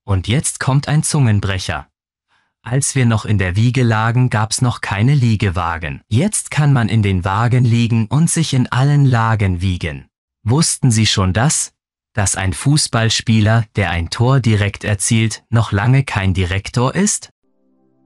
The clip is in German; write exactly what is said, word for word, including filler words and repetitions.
Und jetzt kommt ein Zungenbrecher. Als wir noch in der Wiege lagen, gab's noch keine Liegewagen. Jetzt kann man in den Wagen liegen und sich in allen Lagen wiegen. Wussten Sie schon das? Dass ein Fußballspieler, der ein Tor direkt erzielt, noch lange kein Direktor ist?